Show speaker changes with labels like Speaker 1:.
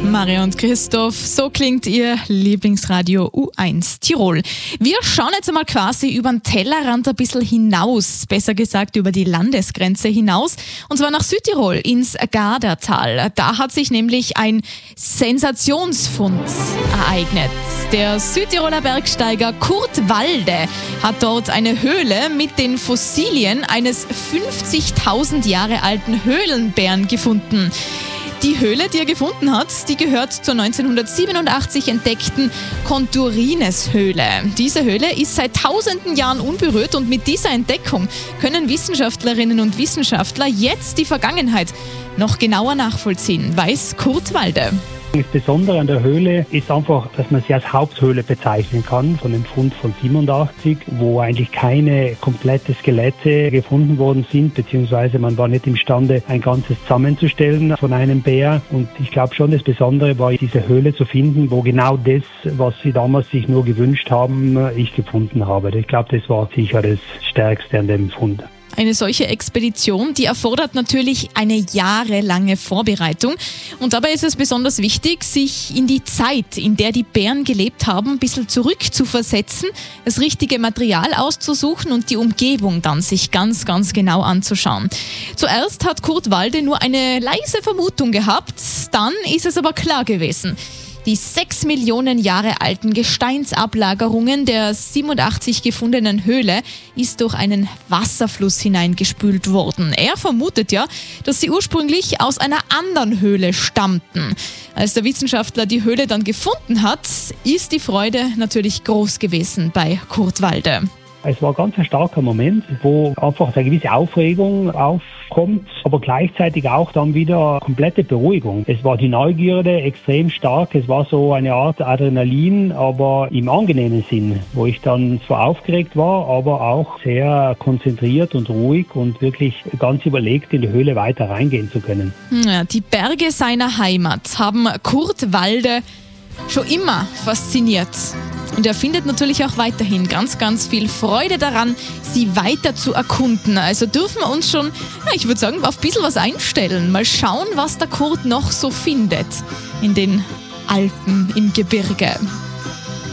Speaker 1: Maria und Christoph, so klingt Ihr Lieblingsradio U1 Tirol. Wir schauen jetzt einmal quasi über den Tellerrand ein bisschen hinaus, besser gesagt über die Landesgrenze hinaus, und zwar nach Südtirol ins Gardertal. Da hat sich nämlich ein Sensationsfund ereignet. Der Südtiroler Bergsteiger Kurt Walde hat dort eine Höhle mit den Fossilien eines 50.000 Jahre alten Höhlenbären gefunden. Die Höhle, die er gefunden hat, die gehört zur 1987 entdeckten Konturines-Höhle. Diese Höhle ist seit tausenden Jahren unberührt und mit dieser Entdeckung können Wissenschaftlerinnen und Wissenschaftler jetzt die Vergangenheit noch genauer nachvollziehen, weiß Kurt Walde.
Speaker 2: Das Besondere an der Höhle ist einfach, dass man sie als Haupthöhle bezeichnen kann, von dem Fund von 87, wo eigentlich keine komplette Skelette gefunden worden sind, beziehungsweise man war nicht imstande, ein ganzes zusammenzustellen von einem Bär. Und ich glaube schon, das Besondere war, diese Höhle zu finden, wo genau das, was sie damals sich nur gewünscht haben, ich gefunden habe. Ich glaube, das war sicher das Stärkste an dem Fund.
Speaker 1: Eine solche Expedition, die erfordert natürlich eine jahrelange Vorbereitung. Und dabei ist es besonders wichtig, sich in die Zeit, in der die Bären gelebt haben, ein bisschen zurückzuversetzen, das richtige Material auszusuchen und die Umgebung dann sich ganz, ganz genau anzuschauen. Zuerst hat Kurt Walde nur eine leise Vermutung gehabt, dann ist es aber klar gewesen. Die 6 Millionen Jahre alten Gesteinsablagerungen der 87 gefundenen Höhle ist durch einen Wasserfluss hineingespült worden. Er vermutet ja, dass sie ursprünglich aus einer anderen Höhle stammten. Als der Wissenschaftler die Höhle dann gefunden hat, ist die Freude natürlich groß gewesen bei Kurt Walde.
Speaker 2: Es war ganz ein starker Moment, wo einfach eine gewisse Aufregung aufkommt, aber gleichzeitig auch dann wieder komplette Beruhigung. Es war die Neugierde extrem stark, es war so eine Art Adrenalin, aber im angenehmen Sinn, wo ich dann zwar aufgeregt war, aber auch sehr konzentriert und ruhig und wirklich ganz überlegt, in die Höhle weiter reingehen zu können.
Speaker 1: Ja, die Berge seiner Heimat haben Kurt Walde schon immer fasziniert. Und er findet natürlich auch weiterhin ganz, ganz viel Freude daran, sie weiter zu erkunden. Also dürfen wir uns schon, ich würde sagen, auf ein bisschen was einstellen. Mal schauen, was der Kurt noch so findet in den Alpen, im Gebirge.